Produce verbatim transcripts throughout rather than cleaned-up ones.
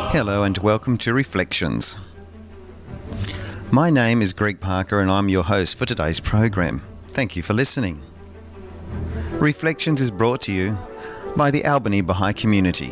Hello and welcome to Reflections. My name is Greg Parker and I'm your host for today's program. Thank you for listening. Reflections is brought to you by the Albany Baha'i community.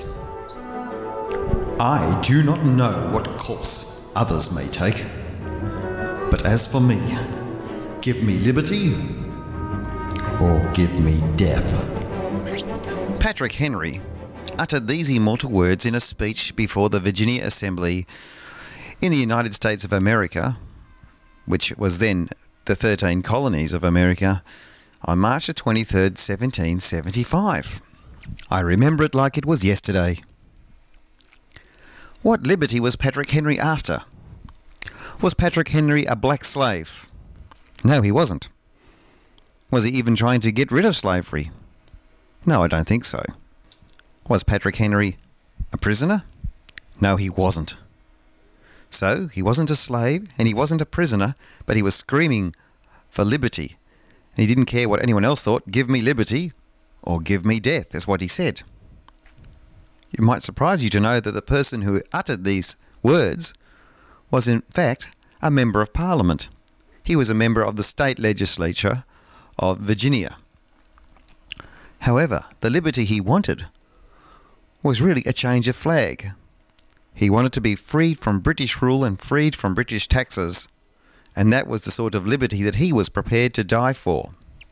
I do not know what course others may take, but as for me, give me liberty or give me death. Patrick Henry uttered these immortal words in a speech before the Virginia Assembly in the United States of America, which was then the thirteen colonies of America, on March the twenty-third, seventeen seventy-five. I remember it like it was yesterday. What liberty was Patrick Henry after? Was Patrick Henry a black slave? No, he wasn't. Was he even trying to get rid of slavery? No, I don't think so. Was Patrick Henry a prisoner? No, he wasn't. So, he wasn't a slave and he wasn't a prisoner, but he was screaming for liberty. And he didn't care what anyone else thought. Give me liberty or give me death, is what he said. It might surprise you to know that the person who uttered these words was in fact a member of Parliament. He was a member of the state legislature of Virginia. However, the liberty he wanted was really a change of flag. He wanted to be freed from British rule and freed from British taxes, and that was the sort of liberty that he was prepared to die for.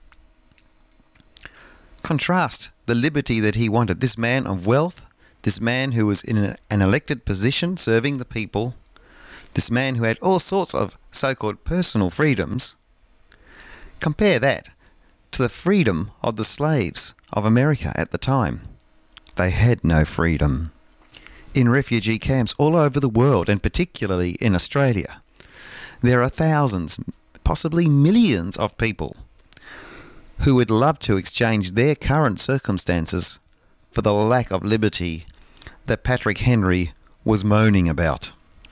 Contrast the liberty that he wanted, this man of wealth, this man who was in an elected position serving the people, this man who had all sorts of so-called personal freedoms. Compare that to the freedom of the slaves of America at the time. They had no freedom. In refugee camps all over the world, and particularly in Australia, there are thousands, possibly millions of people who would love to exchange their current circumstances for the lack of liberty that Patrick Henry was moaning about.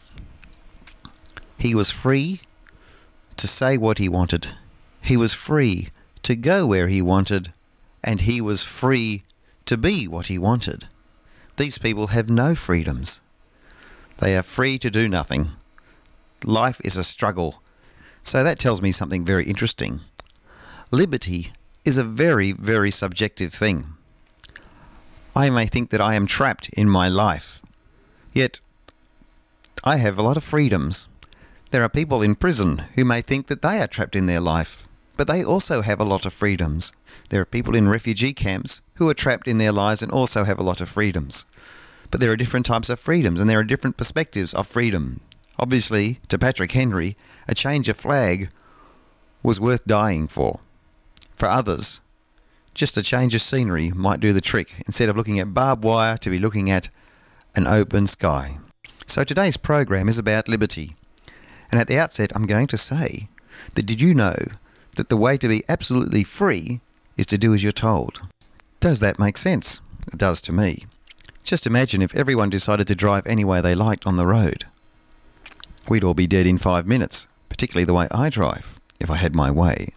He was free to say what he wanted. He was free to go where he wanted, and he was free to be what he wanted. These people have no freedoms. They are free to do nothing. Life is a struggle. So that tells me something very interesting. Liberty is a very, very subjective thing. I may think that I am trapped in my life, yet I have a lot of freedoms. There are people in prison who may think that they are trapped in their life, but they also have a lot of freedoms. There are people in refugee camps who are trapped in their lives and also have a lot of freedoms. But there are different types of freedoms and there are different perspectives of freedom. Obviously, to Patrick Henry, a change of flag was worth dying for. For others, just a change of scenery might do the trick. Instead of looking at barbed wire, to be looking at an open sky. So today's program is about liberty. And at the outset, I'm going to say that did you know that the way to be absolutely free is to do as you're told? Does that make sense? It does to me. Just imagine if everyone decided to drive any way they liked on the road. We'd all be dead in five minutes, particularly the way I drive, if I had my way.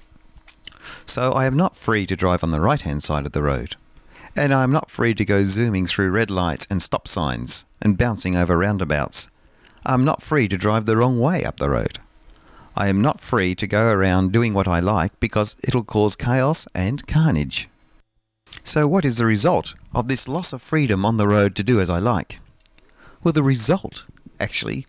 So I am not free to drive on the right-hand side of the road. And I am not free to go zooming through red lights and stop signs and bouncing over roundabouts. I'm not free to drive the wrong way up the road. I am not free to go around doing what I like because it'll cause chaos and carnage. So what is the result of this loss of freedom on the road to do as I like? Well, the result, actually,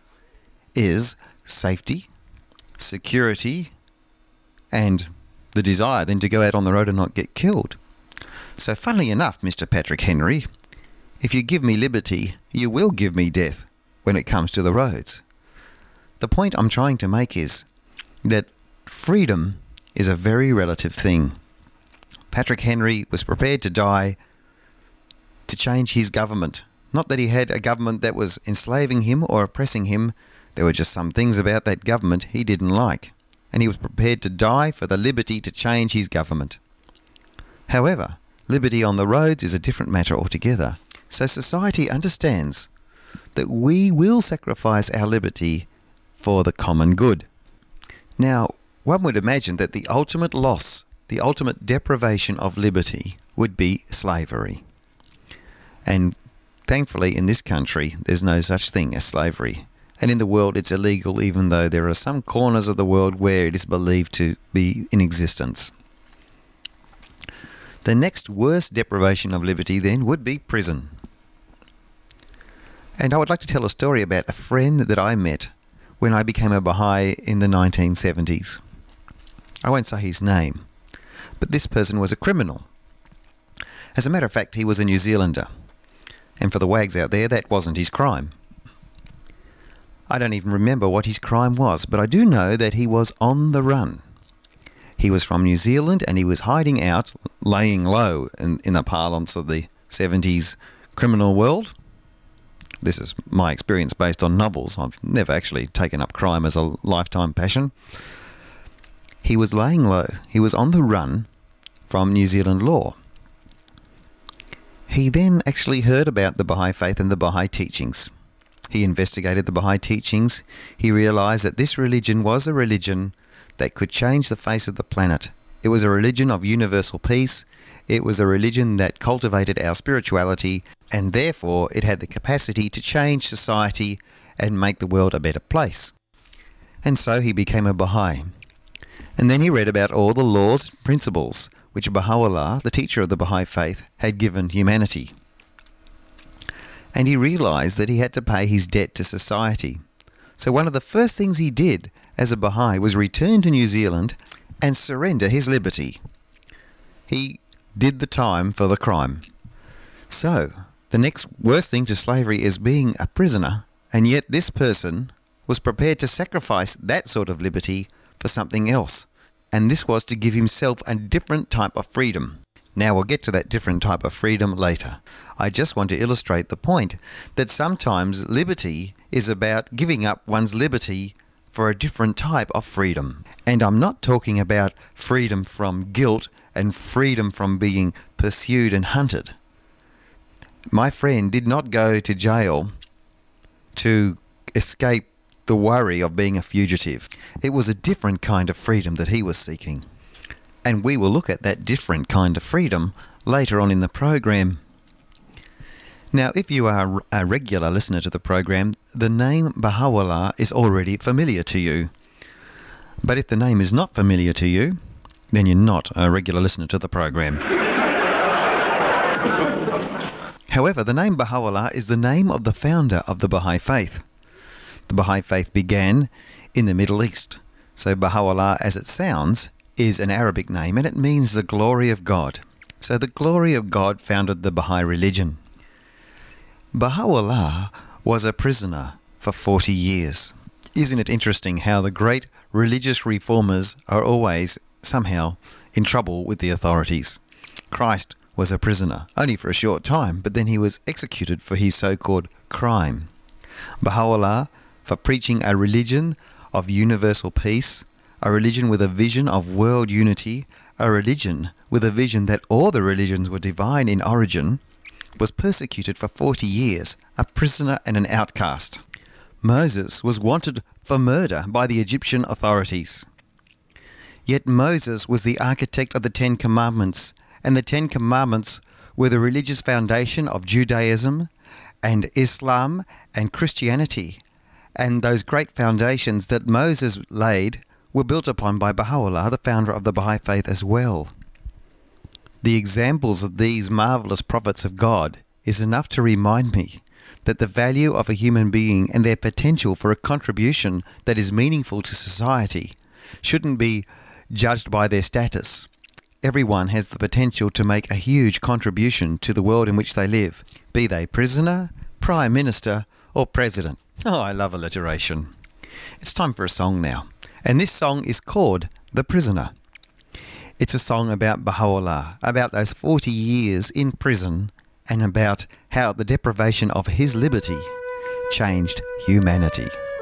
is safety, security, and the desire then to go out on the road and not get killed. So funnily enough, Mister Patrick Henry, if you give me liberty, you will give me death when it comes to the roads. The point I'm trying to make is that freedom is a very relative thing. Patrick Henry was prepared to die to change his government. Not that he had a government that was enslaving him or oppressing him. There were just some things about that government he didn't like. And he was prepared to die for the liberty to change his government. However, liberty on the roads is a different matter altogether. So society understands that we will sacrifice our liberty for the common good. Now, one would imagine that the ultimate loss, the ultimate deprivation of liberty would be slavery. And Thankfully, in this country, there's no such thing as slavery. And in the world, it's illegal, even though there are some corners of the world where it is believed to be in existence. The next worst deprivation of liberty, then, would be prison. And I would like to tell a story about a friend that I met when I became a Baha'i in the nineteen seventies. I won't say his name, but this person was a criminal. As a matter of fact, he was a New Zealander. And for the wags out there, that wasn't his crime. I don't even remember what his crime was, but I do know that he was on the run. He was from New Zealand and he was hiding out, laying low in, in the parlance of the seventies criminal world. This is my experience based on novels. I've never actually taken up crime as a lifetime passion. He was laying low. He was on the run from New Zealand law. He then actually heard about the Baha'i faith and the Baha'i teachings. He investigated the Baha'i teachings. He realized that this religion was a religion that could change the face of the planet. It was a religion of universal peace. It was a religion that cultivated our spirituality, and therefore it had the capacity to change society and make the world a better place. And so he became a Baha'i. And then he read about all the laws and principles which Baha'u'llah, the teacher of the Baha'i faith, had given humanity. And he realized that he had to pay his debt to society. So one of the first things he did as a Baha'i was return to New Zealand and surrender his liberty. He did the time for the crime. So, the next worst thing to slavery is being a prisoner, and yet this person was prepared to sacrifice that sort of liberty for something else. And this was to give himself a different type of freedom. Now we'll get to that different type of freedom later. I just want to illustrate the point that sometimes liberty is about giving up one's liberty for a different type of freedom. And I'm not talking about freedom from guilt and freedom from being pursued and hunted. My friend did not go to jail to escape the worry of being a fugitive. It was a different kind of freedom that he was seeking. And we will look at that different kind of freedom later on in the program. Now, if you are a regular listener to the program, the name Baha'u'llah is already familiar to you. But if the name is not familiar to you, then you're not a regular listener to the program. However, the name Baha'u'llah is the name of the founder of the Baha'i faith. The Baha'i faith began in the Middle East. So Baha'u'llah, as it sounds, is an Arabic name, and it means the glory of God. So the glory of God founded the Baha'i religion. Baha'u'llah was a prisoner for forty years. Isn't it interesting how the great religious reformers are always somehow in trouble with the authorities? Christ was a prisoner, only for a short time, but then he was executed for his so-called crime. Baha'u'llah for preaching a religion of universal peace, a religion with a vision of world unity, a religion with a vision that all the religions were divine in origin, was persecuted for forty years, a prisoner and an outcast. Moses was wanted for murder by the Egyptian authorities. Yet Moses was the architect of the Ten Commandments, and the Ten Commandments were the religious foundation of Judaism and Islam and Christianity. And those great foundations that Moses laid were built upon by Baha'u'llah, the founder of the Baha'i faith as well. The examples of these marvellous prophets of God is enough to remind me that the value of a human being and their potential for a contribution that is meaningful to society shouldn't be judged by their status. Everyone has the potential to make a huge contribution to the world in which they live, be they prisoner, prime minister, or president. Oh, I love alliteration. It's time for a song now, and this song is called The Prisoner. It's a song about Baha'u'llah, about those forty years in prison, and about how the deprivation of his liberty changed humanity.